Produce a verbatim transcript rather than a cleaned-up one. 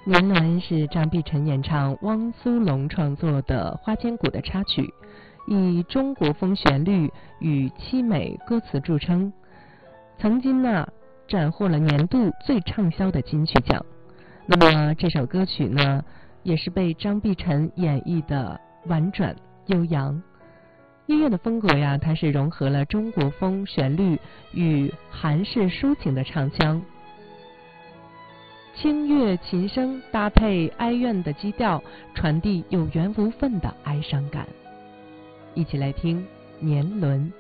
年轮是张碧晨演唱、汪苏泷创作的《花千骨》的插曲，以中国风旋律与凄美歌词著称，曾经呢斩获了年度最畅销的金曲奖。那么这首歌曲呢，也是被张碧晨演绎的婉转悠扬。音乐的风格呀，它是融合了中国风旋律与韩式抒情的唱腔，清越琴声搭配哀怨的基调，传递有缘无分的哀伤感。一起来听《年轮》。